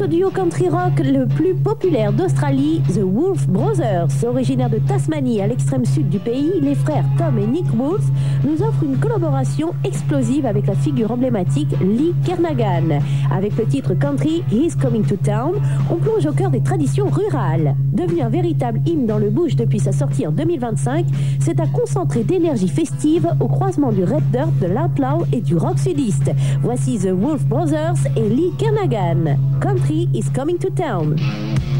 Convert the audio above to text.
au duo country rock le plus populaire d'Australie, The Wolf Brothers. Originaires de Tasmanie à l'extrême sud du pays, les frères Tom et Nick Wolf nous offrent une collaboration explosive avec la figure emblématique Lee Kernaghan. Avec le titre country He's Coming to Town, on plonge au cœur des traditions rurales. Devenu un véritable hymne dans le bush depuis sa sortie en 2025, c'est un concentré d'énergie festive au croisement du red dirt, de l'outlaw et du rock sudiste. Voici The Wolf Brothers et Lee Kernaghan. Country is coming to town.